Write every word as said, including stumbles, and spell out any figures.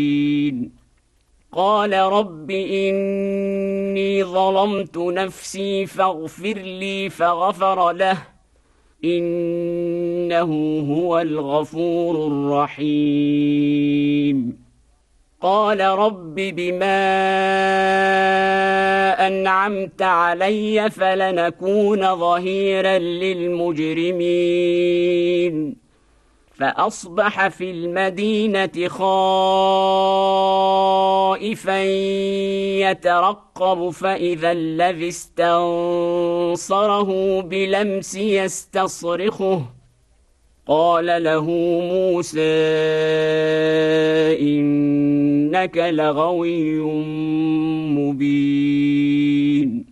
قال رب إني ظلمت نفسي فاغفر لي فغفر له إنه هو الغفور الرحيم. قال رب بما أنعمت علي فلنكون ظهيرا للمجرمين. فأصبح في المدينة خائفا يترقب فإذا الذي استنصره بلمس يستصرخه قال له موسى إنك لغوي مبين.